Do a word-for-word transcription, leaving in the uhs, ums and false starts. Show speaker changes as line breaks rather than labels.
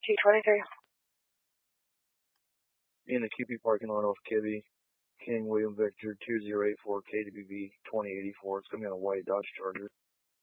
T twenty-three.
In the Q P parking lot off Kibby, King William Victor two zero eight four K W B twenty eighty-four. It's going to be on a white Dodge Charger.